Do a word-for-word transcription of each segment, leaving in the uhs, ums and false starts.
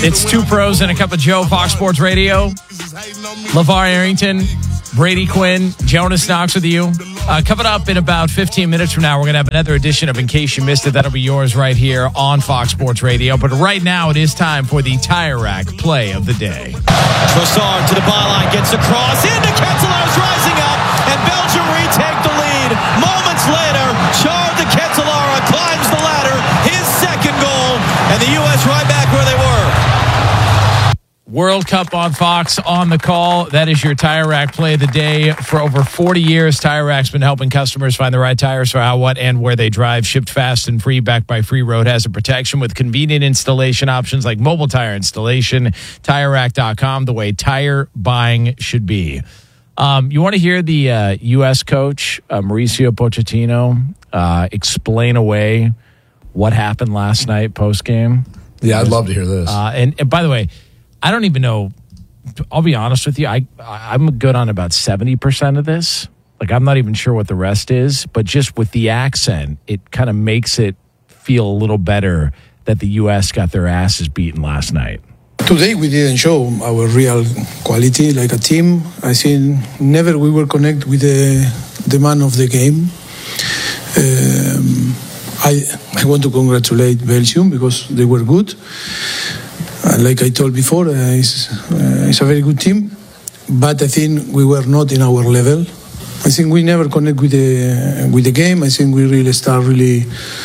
It's Two Pros and a Cup of Joe, Fox Sports Radio. LeVar Arrington, Brady Quinn, Jonas Knox with you. Uh, coming up in about fifteen minutes from now, we're going to have another edition of In Case You Missed It. That'll be yours right here on Fox Sports Radio. But right now, it is time for the Tire Rack Play of the Day. Trossard to the byline, gets across, into Ketelaere's rising up, and Belgium retake the lead. Moments later, Charles de Ketelaere climbs the ladder, his second goal, and the U S right back where they were. World Cup on Fox on the call. That is your Tire Rack Play of the Day. For over forty years, Tire Rack's been helping customers find the right tires for how, what, and where they drive. Shipped fast and free, backed by Free Road Hazard Protection with convenient installation options like mobile tire installation. Tire Rack dot com, the way tire buying should be. Um, you want to hear the uh, U S coach, uh, Mauricio Pochettino, uh, explain away what happened last night post-game? Yeah, I'd love to hear this. Uh, and, and by the way, I don't even know. I'll be honest with you. I, I'm good on about seventy percent of this. Like, I'm not even sure what the rest is. But just with the accent, it kind of makes it feel a little better that the U S got their asses beaten last night. Today we didn't show our real quality like a team. I think never we were connect with the, the man of the game. Um, I, I want to congratulate Belgium because they were good. Uh, like I told before, uh, it's, uh, it's a very good team, but I think we were not in our level. I think we never connect with the with the game. I think we really start really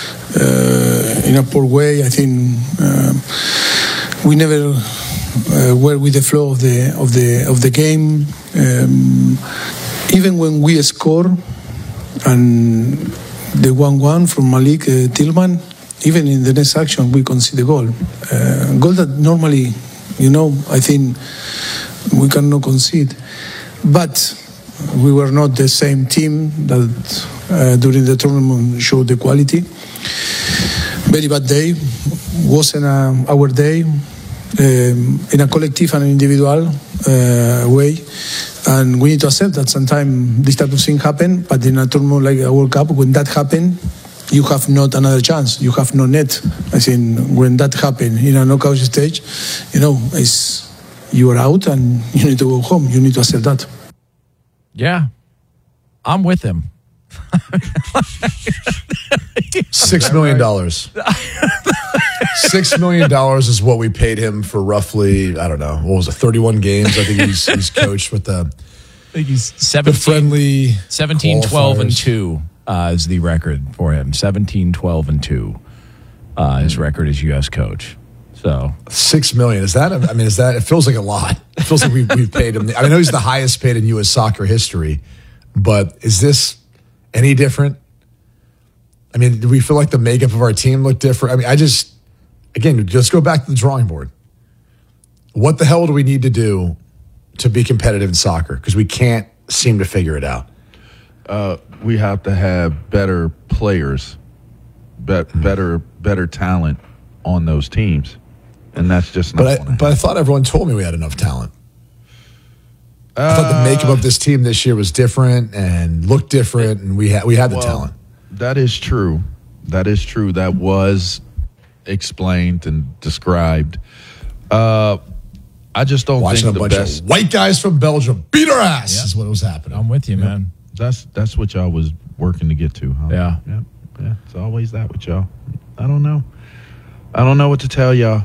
uh, in a poor way. I think uh, we never uh, were with the flow of the of the of the game. Um, even when we score, and the one-one from Malik uh, Tillman. Even in the next action, we concede the goal. Uh, goal that normally, you know, I think we cannot concede. But we were not the same team that uh, during the tournament showed the quality. Very bad day. Wasn't a, our day um, in a collective and individual uh, way. And we need to accept that sometimes this type of thing happen. But in a tournament like a World Cup, when that happens, you have not another chance. You have no net. I think when that happens in a knockout stage, you know, it's, you are out and you need to go home. You need to accept that. Yeah, I'm with him. Six million dollars. Six million dollars is what we paid him for roughly, I don't know, what was it, thirty-one games? I think he's, he's coached with the, I think he's seventeen, the friendly seventeen, twelve, and two. Uh, is the record for him. seventeen, twelve, and two. Uh, his record as U S coach. So six million. Is that, I mean, is that, it feels like a lot. It feels like we've, we've paid him. I mean, I know he's the highest paid in U S soccer history, but is this any different? I mean, do we feel like the makeup of our team look different? I mean, I just, again, just go back to the drawing board. What the hell do we need to do to be competitive in soccer? Because we can't seem to figure it out. Uh, we have to have better players, be- better better talent on those teams, and that's just not. But I, but I thought everyone told me we had enough talent. Uh, I thought the makeup of this team this year was different and looked different, and we had we had the well, talent. That is true. That is true. That was explained and described. Uh, I just don't Watching think a the bunch best of white guys from Belgium beat our ass yeah. is what was happening. I'm with you, man. That's that's what y'all was working to get to, huh? Yeah. Yeah. Yeah. It's always that with y'all. I don't know. I don't know what to tell y'all.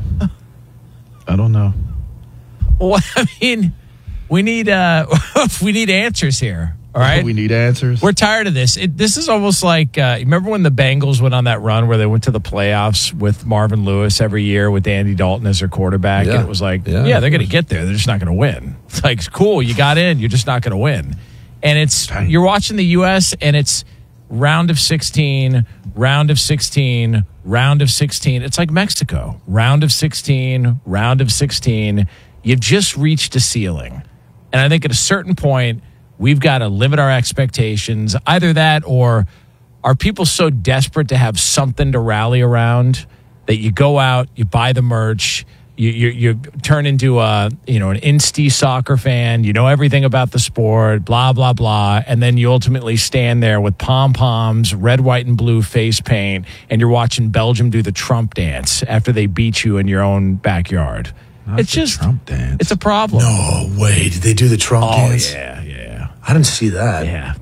I don't know. Well, I mean, we need uh, we need answers here. All right, we need answers. We're tired of this. It, this is almost like uh, remember when the Bengals went on that run where they went to the playoffs with Marvin Lewis every year with Andy Dalton as their quarterback, yeah. and it was like, yeah, yeah they're going to get there. They're just not going to win. It's like, cool, you got in, you're just not going to win. And it's Dang. You're watching the U S and it's round of sixteen, round of sixteen, round of sixteen. It's like Mexico, round of sixteen, round of sixteen. You've just reached a ceiling, and I think at a certain point, we've got to limit our expectations. Either that or are people so desperate to have something to rally around that you go out, you buy the merch, You, you you turn into a you know an insty soccer fan. You know everything about the sport, blah blah blah, and then you ultimately stand there with pom poms, red, white, and blue face paint, and you're watching Belgium do the Trump dance after they beat you in your own backyard. Not it's the just Trump dance. It's a problem. No way. Did they do the Trump Oh dance? yeah, yeah, I didn't see that. yeah.